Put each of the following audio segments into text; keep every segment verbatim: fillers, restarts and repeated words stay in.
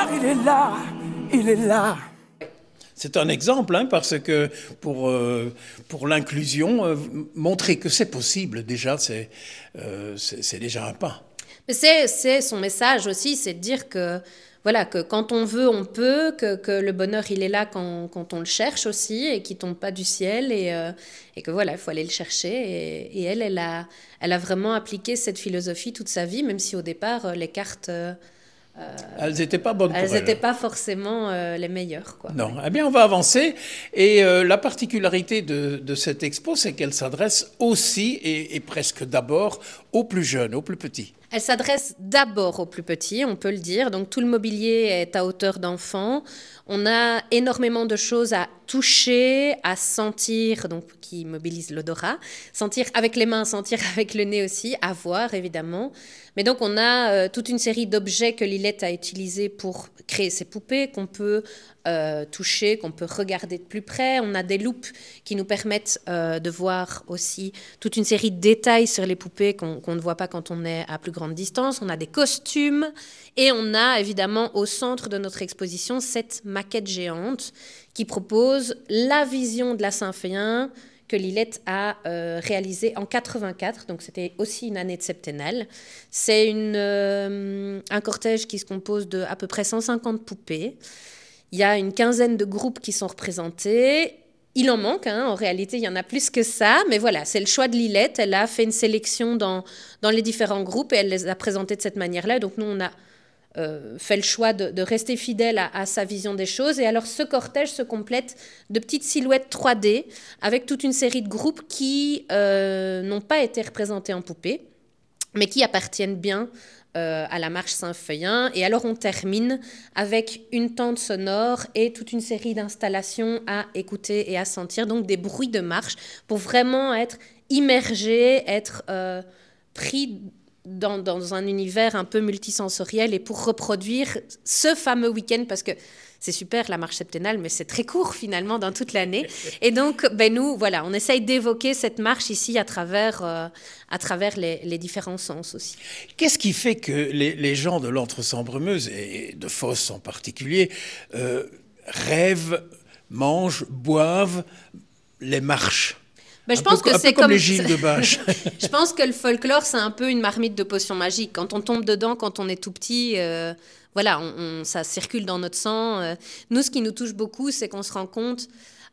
bonheur, il est là, il est là. C'est un exemple, hein, parce que pour, euh, pour l'inclusion, euh, montrer que c'est possible, déjà, c'est, euh, c'est, c'est déjà un pas. Mais c'est, c'est son message aussi, c'est de dire que, voilà, que quand on veut, on peut, que, que le bonheur, il est là quand, quand on le cherche aussi, et qu'il ne tombe pas du ciel, et, euh, et que voilà, il faut aller le chercher. Et, et elle, elle a, elle a vraiment appliqué cette philosophie toute sa vie, même si au départ, les cartes... Euh, Euh, elles n'étaient pas bonnes pour elles elle. Elles n'étaient pas forcément euh, les meilleures, quoi. Non. Eh bien, on va avancer. Et euh, la particularité de, de cette expo, c'est qu'elle s'adresse aussi et, et presque d'abord aux plus jeunes, aux plus petits. Elle s'adresse d'abord aux plus petits, on peut le dire. Donc tout le mobilier est à hauteur d'enfant. On a énormément de choses à toucher, à sentir, donc qui mobilisent l'odorat. Sentir avec les mains, sentir avec le nez aussi, à voir évidemment. Mais donc on a euh, toute une série d'objets que Lilette a utilisés pour créer ces poupées qu'on peut euh, toucher, qu'on peut regarder de plus près. On a des loupes qui nous permettent euh, de voir aussi toute une série de détails sur les poupées qu'on, qu'on ne voit pas quand on est à plus grande distance. On a des costumes et on a évidemment au centre de notre exposition cette maquette géante qui propose la vision de la Saint-Féin que Lilette a euh, réalisée en quatre-vingt-quatre, donc c'était aussi une année de septennale. C'est une, euh, un cortège qui se compose de à peu près cent cinquante poupées. Il y a une quinzaine de groupes qui sont représentés. Il en manque, hein, en réalité, il y en a plus que ça, mais voilà, c'est le choix de Lilette. Elle a fait une sélection dans, dans les différents groupes et elle les a présentés de cette manière-là. Donc nous, on a euh, fait le choix de, de rester fidèle à, à sa vision des choses. Et alors, ce cortège se complète de petites silhouettes trois D avec toute une série de groupes qui euh, n'ont pas été représentés en poupée, mais qui appartiennent bien Euh, à la marche Saint-Féin. Et alors on termine avec une tente sonore et toute une série d'installations à écouter et à sentir, donc des bruits de marche pour vraiment être immergé, être euh, pris dans, dans un univers un peu multisensoriel et pour reproduire ce fameux week-end, parce que c'est super la marche septennale, mais c'est très court finalement dans toute l'année. Et donc, ben nous, voilà, on essaye d'évoquer cette marche ici à travers, euh, à travers les, les différents sens aussi. Qu'est-ce qui fait que les, les gens de l'Entre-Sambre-Meuse, et de Fos en particulier, euh, rêvent, mangent, boivent les marches ? Ben, je un pense peu, que un c'est peu comme, comme les Gilles de Bâche. Je pense que le folklore, c'est un peu une marmite de potions magiques. Quand on tombe dedans, quand on est tout petit, euh, voilà, on, on, ça circule dans notre sang. Euh. Nous, ce qui nous touche beaucoup, c'est qu'on se rend compte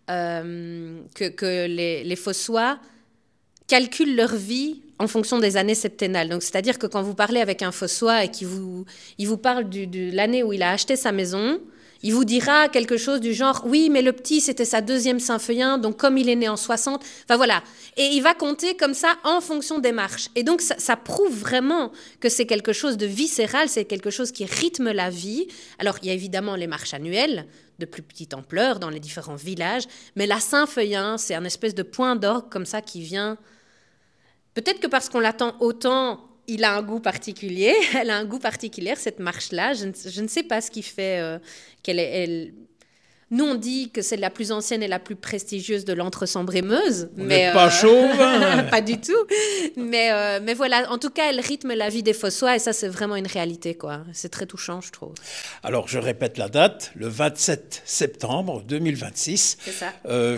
euh, que, que les, les Fossois calculent leur vie en fonction des années septennales. Donc, c'est-à-dire que quand vous parlez avec un Fossois et qu'il vous, il vous parle du, de l'année où il a acheté sa maison, il vous dira quelque chose du genre « Oui, mais le petit, c'était sa deuxième Saint-Féin, donc comme il est né en soixante... » Enfin, voilà. Et il va compter comme ça en fonction des marches. Et donc, ça, ça prouve vraiment que c'est quelque chose de viscéral, c'est quelque chose qui rythme la vie. Alors, il y a évidemment les marches annuelles, de plus petite ampleur, dans les différents villages. Mais la Saint-Féin, c'est un espèce de point d'orgue comme ça qui vient... Peut-être que parce qu'on l'attend autant... Il a un goût particulier, elle a un goût particulier, cette marche-là. Je ne, je ne sais pas ce qui fait euh, qu'elle est... Elle... Nous, on dit que c'est la plus ancienne et la plus prestigieuse de l'Entre-Sambre-et-Meuse. Vous mais n'êtes pas euh... chauve hein. Pas du tout. Mais, euh, mais voilà, en tout cas, elle rythme la vie des Fossois et ça, c'est vraiment une réalité, quoi. C'est très touchant, je trouve. Alors, je répète la date, le vingt-sept septembre deux mille vingt-six. C'est ça. Euh,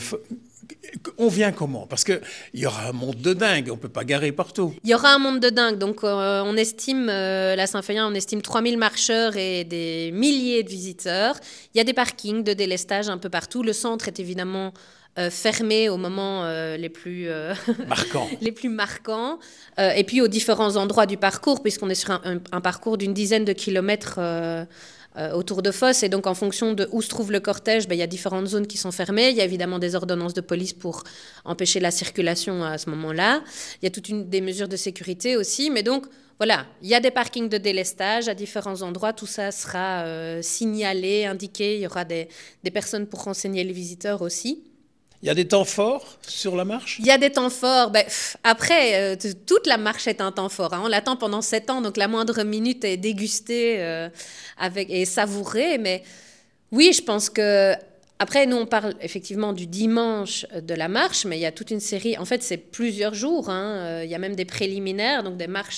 On vient comment ? Parce qu'il y aura un monde de dingue, on ne peut pas garer partout. Il y aura un monde de dingue. Donc, euh, on estime, euh, la Saint-Féin, on estime trois mille marcheurs et des milliers de visiteurs. Il y a des parkings de délestage un peu partout. Le centre est évidemment euh, fermé aux moments euh, les plus euh, marquants. les plus marquants. Euh, et puis, aux différents endroits du parcours, puisqu'on est sur un, un, un parcours d'une dizaine de kilomètres euh, Euh, autour de Fos, et donc en fonction de où se trouve le cortège, ben, il y a différentes zones qui sont fermées. Il y a évidemment des ordonnances de police pour empêcher la circulation à ce moment-là. Il y a toutes une, des mesures de sécurité aussi, mais donc voilà, il y a des parkings de délestage à différents endroits, tout ça sera euh, signalé, indiqué, il y aura des, des personnes pour renseigner les visiteurs aussi. Il y a des temps forts sur la marche ? Il y a des temps forts. Ben, pff, après, euh, t- toute la marche est un temps fort. Hein. On l'attend pendant sept ans, donc la moindre minute est dégustée euh, avec, et savourée. Mais oui, je pense que... Après, nous, on parle effectivement du dimanche de la marche, mais il y a toute une série... En fait, c'est plusieurs jours. Hein. Il y a même des préliminaires, donc des marches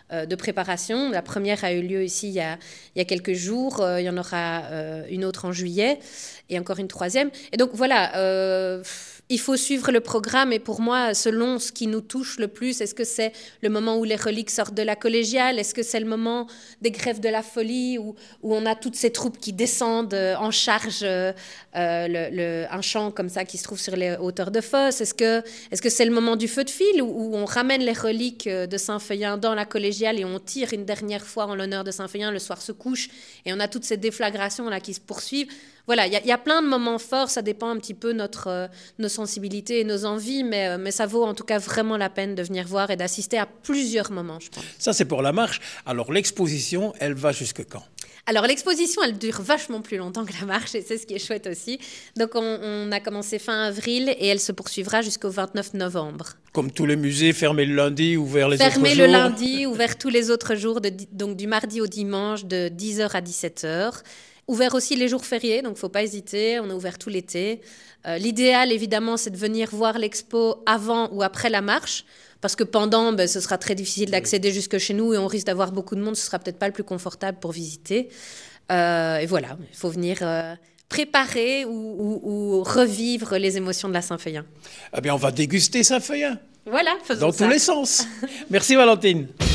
euh, de préparation. La première a eu lieu ici il y a, il y a quelques jours. Euh, il y en aura euh, une autre en juillet et encore une troisième. Et donc voilà, euh, il faut suivre le programme. Et pour moi, selon ce qui nous touche le plus, est-ce que c'est le moment où les reliques sortent de la collégiale? Est-ce que c'est le moment des grèves de la folie où, où on a toutes ces troupes qui descendent en charge euh, le, le, un champ comme ça qui se trouve sur les hauteurs de Fos? Est-ce que est-ce que c'est le moment du feu de file où, où on ramène les reliques de Saint-Feuillin dans la collégiale et on tire une dernière fois en l'honneur de Saint-Feuillin, le soir se couche et on a toutes ces déflagrations là qui se poursuivent? Voilà, il y, y a plein de moments forts, ça dépend un petit peu de notre, euh, nos sensibilités et nos envies, mais, euh, mais ça vaut en tout cas vraiment la peine de venir voir et d'assister à plusieurs moments, je pense. Ça, c'est pour la marche. Alors, l'exposition, elle va jusque quand? Alors, l'exposition, elle dure vachement plus longtemps que la marche, et c'est ce qui est chouette aussi. Donc, on, on a commencé fin avril, et elle se poursuivra jusqu'au vingt-neuf novembre. Comme tous les musées, fermés le lundi, ouverts les Fermé autres jours? Fermé le lundi, ouvert tous les autres jours, de, donc du mardi au dimanche, de dix heures à dix-sept heures. Ouvert aussi les jours fériés, donc il ne faut pas hésiter, on est ouvert tout l'été. Euh, l'idéal, évidemment, c'est de venir voir l'expo avant ou après la marche, parce que pendant, ben, ce sera très difficile d'accéder jusque chez nous et on risque d'avoir beaucoup de monde, ce ne sera peut-être pas le plus confortable pour visiter. Euh, et voilà, il faut venir euh, préparer ou, ou, ou revivre les émotions de la Saint-Feuillin. Eh bien, on va déguster Saint-Feuillin. Voilà, faisons Dans ça. tous les sens. Merci Valentine.